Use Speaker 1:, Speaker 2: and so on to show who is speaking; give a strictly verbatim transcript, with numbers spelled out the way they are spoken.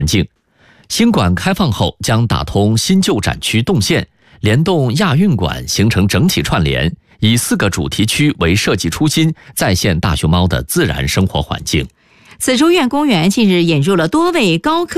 Speaker 1: 境。新馆开放后将打通新旧展区动线，联动亚运馆形成整体串联，以四个主题区为设计初心，再现大熊猫的自然生活环境。
Speaker 2: 紫竹院公园近日引入了多位高科